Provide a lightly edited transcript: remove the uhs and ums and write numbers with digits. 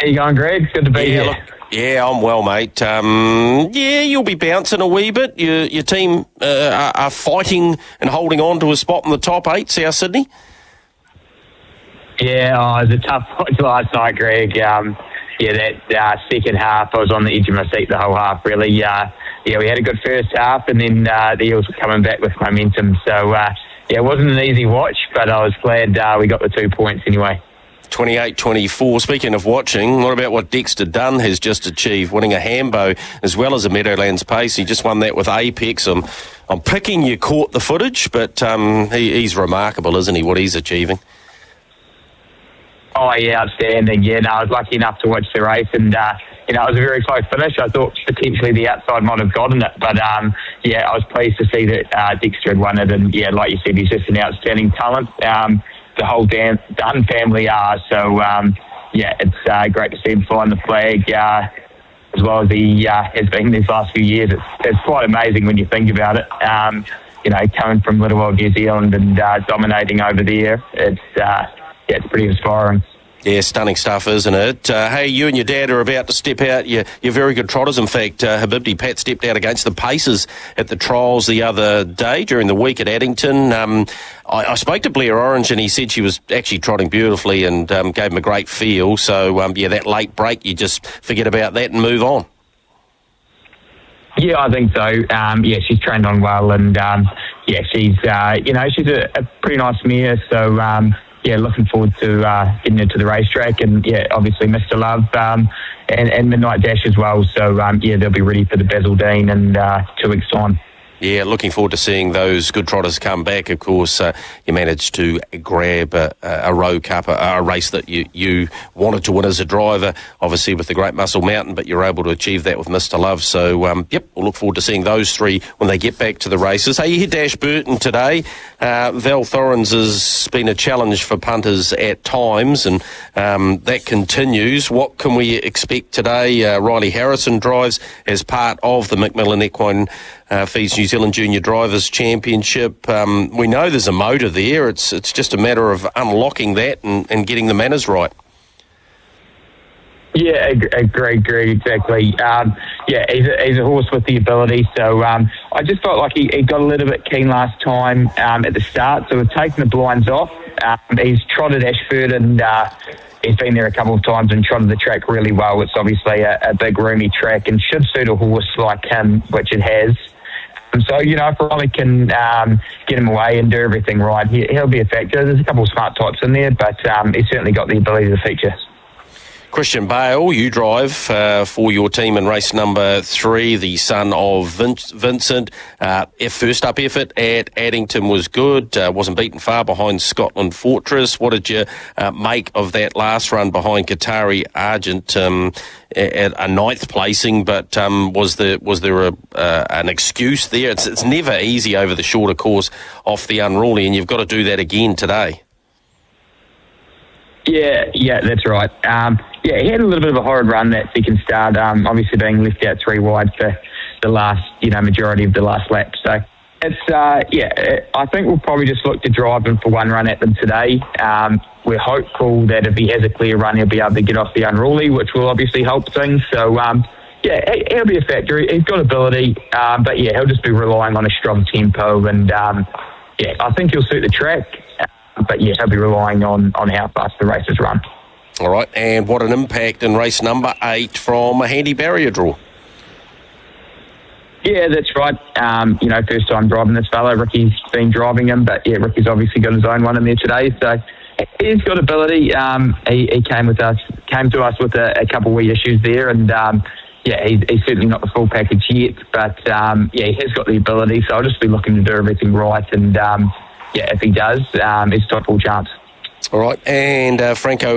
you going, Greg? Good to be here. Yeah, I'm well, mate. You'll be bouncing a wee bit. Your team are fighting and holding on to a spot in the top 8, South Sydney. Yeah, it was a tough watch last night, Greg. That second half, I was on the edge of my seat the whole half, really. We had a good first half, and then the Eels were coming back with momentum. So, it wasn't an easy watch, but I was glad we got the 2 points anyway. 28-24. Speaking of watching, what about what Dexter Dunn has just achieved, winning a Hambo as well as a Meadowlands Pace? He just won that with Apex. I'm picking you caught the footage, but he's remarkable, isn't he, what he's achieving? Oh, yeah, outstanding. Yeah, no, I was lucky enough to watch the race, and, it was a very close finish. I thought potentially the outside might have gotten it, but, I was pleased to see that Dexter had won it, and, yeah, like you said, he's just an outstanding talent. The whole Dunn family are, so, it's great to see him flying the flag, as well as he has been these last few years. It's quite amazing when you think about it. Coming from Little New Zealand and dominating over there, it's pretty inspiring. Yeah, stunning stuff, isn't it? Hey, you and your dad are about to step out. You're very good trotters. In fact, Habibti Pat stepped out against the Pacers at the trials the other day during the week at Addington. I spoke to Blair Orange and he said she was actually trotting beautifully and gave him a great feel. So, that late break, you just forget about that and move on. Yeah, I think so. She's trained on well, and she's she's a pretty nice mare. So looking forward to getting into the racetrack, and obviously Mr. Love and Midnight Dash as well. So they'll be ready for the Basildine in 2 weeks' time. Yeah, looking forward to seeing those good trotters come back. Of course, you managed to grab a Rowe Cup, a race that you wanted to win as a driver, obviously with the Great Muscle Mountain, but you're able to achieve that with Mr. Love. So, we'll look forward to seeing those three when they get back to the races. Hey, you hit Ashburton today. Val Thorens has been a challenge for punters at times, and that continues. What can we expect today? Riley Harrison drives as part of the Macmillan Equine Feeds New Zealand Junior Drivers Championship. We know there's a motor there. It's just a matter of unlocking that and getting the manners right. Yeah, agree, exactly. He's a horse with the ability. So I just felt like he got a little bit keen last time at the start. So we've taken the blinds off. He's trotted Ashford, and he's been there a couple of times and trotted the track really well. It's obviously a big, roomy track and should suit a horse like him, which it has. So, if Riley can get him away and do everything right, he'll be a factor. There's a couple of smart types in there, but he's certainly got the ability to feature. Christian Bale, you drive for your team in race number 3, the son of Vincent. First up effort at Addington was good. Wasn't beaten far behind Scotland Fortress. What did you make of that last run behind Qatari Argent at a 9th placing? But was there an excuse there? It's never easy over the shorter course off the unruly, and you've got to do that again today. Yeah, that's right. He had a little bit of a horrid run that second start, obviously being left out 3 wide for the last, majority of the last lap. So it's, I think we'll probably just look to drive him for one run at them today. We're hopeful that if he has a clear run, he'll be able to get off the unruly, which will obviously help things. So, he'll be a factor. He's got ability, but he'll just be relying on a strong tempo, and I think he'll suit the track. But he'll be relying on how fast the races run. All right, and what an impact in race number 8 from a handy barrier draw. Yeah, that's right. First time driving this fellow. Ricky's been driving him, but Ricky's obviously got his own one in there today. So he's got ability. He came to us with a couple of wee issues there, and he's certainly not the full package yet. But he has got the ability. So I'll just be looking to do everything right, and if he does, it's a top full chance. All right, and Franco